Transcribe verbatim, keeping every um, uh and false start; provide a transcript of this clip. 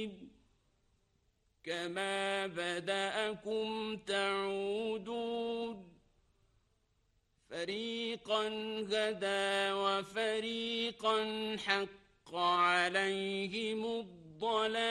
كما بدأكم تعودون فريقا هدى وفريقا حق عليهم الضلالة